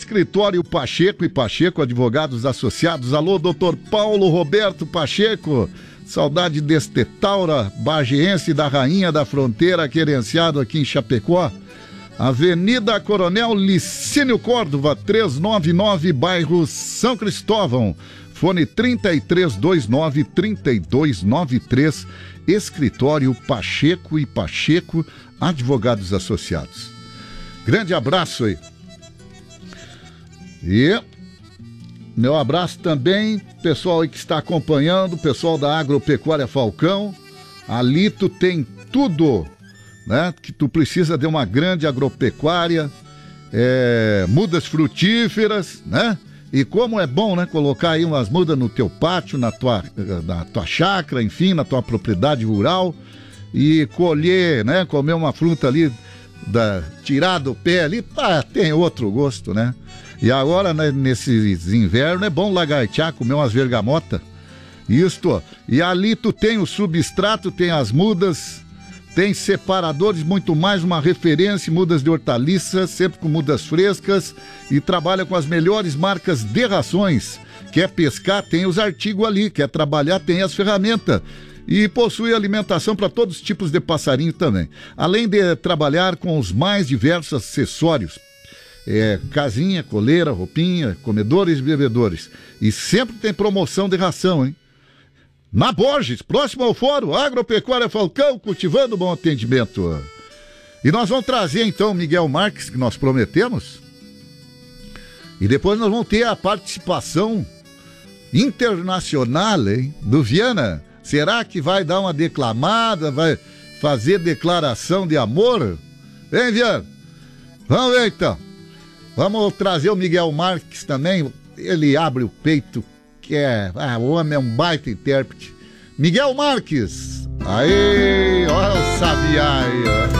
Escritório Pacheco e Pacheco, advogados associados. Alô, doutor Paulo Roberto Pacheco. Saudade deste taura bagiense da Rainha da Fronteira, querenciado aqui em Chapecó. Avenida Coronel Licínio Córdova, 399, bairro São Cristóvão. Fone 3329-3293. Escritório Pacheco e Pacheco, advogados associados. Grande abraço aí. E meu abraço também, pessoal aí que está acompanhando, pessoal da Agropecuária Falcão. Ali tu tem tudo, né? Que tu precisa de uma grande agropecuária, mudas frutíferas, né? E como é bom, né? Colocar aí umas mudas no teu pátio, na tua chácara, enfim, na tua propriedade rural e colher, né? Comer uma fruta ali, tirar do pé ali, tem outro gosto, né? E agora, né, nesses invernos, é bom lagartear, comer umas vergamotas. Isto, e ali tu tem o substrato, tem as mudas, tem separadores, muito mais, uma referência, mudas de hortaliças, sempre com mudas frescas, e trabalha com as melhores marcas de rações. Quer pescar, tem os artigos ali, quer trabalhar, tem as ferramentas. E possui alimentação para todos os tipos de passarinho também. Além de trabalhar com os mais diversos acessórios. Casinha, coleira, roupinha, comedores e bebedores. E sempre tem promoção de ração, hein? Na Borges, próximo ao Fórum, Agropecuária Falcão, cultivando bom atendimento. E nós vamos trazer então o Miguel Marques, que nós prometemos. E depois nós vamos ter a participação internacional, hein, do Viana. Será que vai dar uma declamada, vai fazer declaração de amor? Vem, Viana. Vamos ver então. Vamos trazer o Miguel Marques também. Ele abre o peito, que o homem é um baita intérprete. Miguel Marques. Aí, olha o sabiá aí, ó.